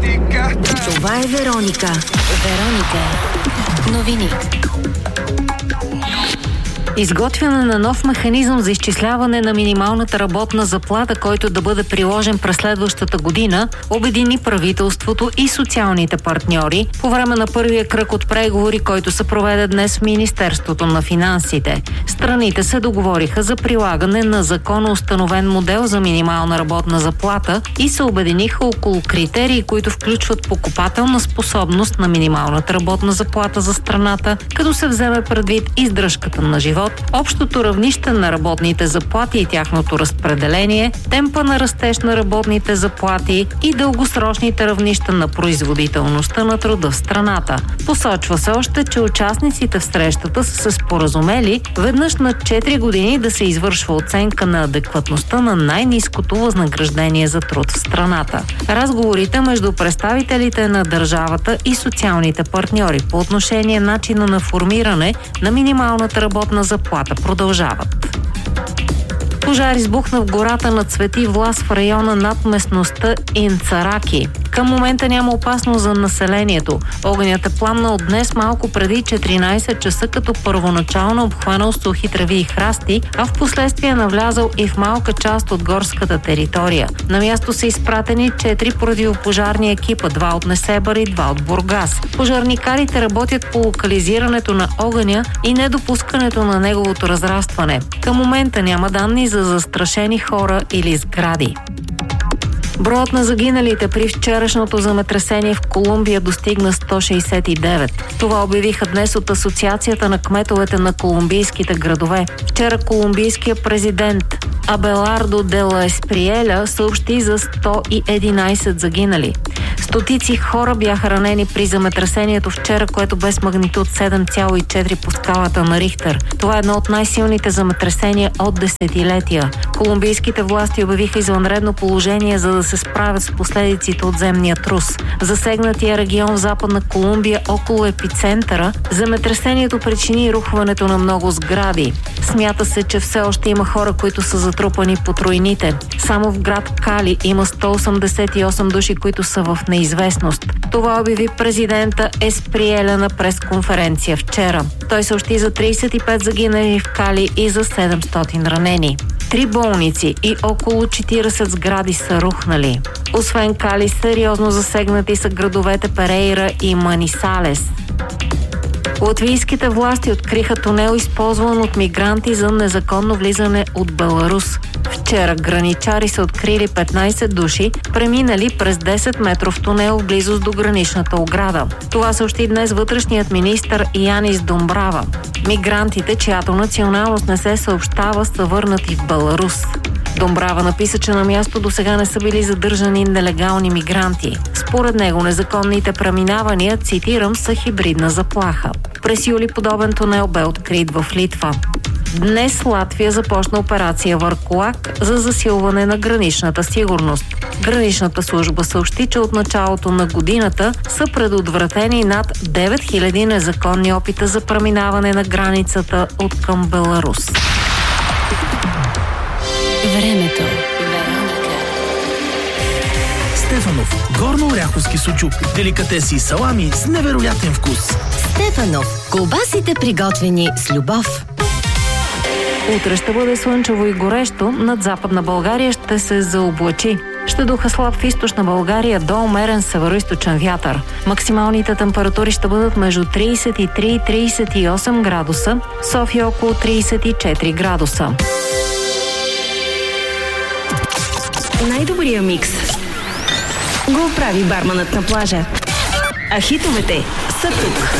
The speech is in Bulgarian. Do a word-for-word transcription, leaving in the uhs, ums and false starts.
Това е Вероника. Вероника. Новини. Изготвяне на нов механизъм за изчисляване на минималната работна заплата, който да бъде приложен през следващата година, обедини правителството и социалните партньори по време на първия кръг от преговори, който се проведе днес в Министерството на финансите. Страните се договориха за прилагане на законоустановен модел за минимална работна заплата и се обединиха около критерии, които включват покупателна способност на минималната работна заплата за страната, като се вземе предвид издръжката на живот, общото равнище на работните заплати и тяхното разпределение, темпа на растеж на работните заплати и дългосрочните равнища на производителността на труда в страната. Посочва се още, че участниците в срещата са се споразумели веднъж на четири години да се извършва оценка на адекватността на най-ниското възнаграждение за труд в страната. Разговорите между представителите на държавата и социалните партньори по отношение начина на формиране на минималната работна заплата продължават. Пожар избухна в гората на Цвети Влас в района над местността Инцараки. Към момента няма опасност за населението. Огънят е пламнал днес малко преди четиринайсет часа, като първоначално обхванал сухи треви и храсти, а в последствие навлязал и в малка част от горската територия. На място са изпратени четири противопожарни екипа, два от Несебър и два от Бургас. Пожарникарите работят по локализирането на огъня и недопускането на неговото разрастване. Към момента няма данни за застрашени хора или сгради. Броят на загиналите при вчерашното земетресение в Колумбия достигна сто шейсет и девет. Това обявиха днес от Асоциацията на кметовете на колумбийските градове. Вчера колумбийският президент Абелардо де ла Есприеля съобщи за сто и единайсет загинали. Стотици хора бяха ранени при земетресението вчера, което бе с магнитуд седем цяло и четири по скалата на Рихтер. Това е едно от най-силните земетресения от десетилетия. Колумбийските власти обявиха извънредно положение, за да се справят с последиците от земния трус. В засегнатия регион в Западна Колумбия около епицентъра земетресението причини рухването на много сгради. Смята се, че все още има хора, които са затрупани под руините. Само в град Кали има сто осемдесет и осем души, които са в неизвестност. Това обяви президента Есприеля на пресконференция вчера. Той съобщи за трийсет и пет загинали в Кали и за седемстотин ранени. Три болници и около четирийсет сгради са рухнали. Освен Кали, сериозно засегнати са градовете Перейра и Манисалес. Латвийските власти откриха тунел, използван от мигранти за незаконно влизане от Беларус. Вчера граничари са открили петнайсет души, преминали през десет метров тунел в близост до граничната ограда. Това съобщи днес вътрешният министър Янис Домбрава. Мигрантите, чиято националност не се съобщава, са върнати в Беларус. Домбрава написа, че на място до сега не са били задържани нелегални мигранти. Според него незаконните преминавания, цитирам, са хибридна заплаха. През юли подобен тунел бе открит в Литва. Днес Латвия започна операция Върколак за засилване на граничната сигурност. Граничната служба съобщи, че от началото на годината са предотвратени над девет хиляди незаконни опита за преминаване на границата от към Беларус. Времето. Стефанов. Горно-оряховски сучук. Деликатеси и салами с невероятен вкус. Стефанов. Колбасите, приготвени с любов. Утре ще бъде слънчево и горещо, над Западна България ще се заоблачи. Ще духа слаб в източна България до умерен североизточен вятър. Максималните температури ще бъдат между трийсет и три и трийсет и осем градуса, София около трийсет и четири градуса. Най-добрия микс го прави барманът на плажа. А хитовете са тук.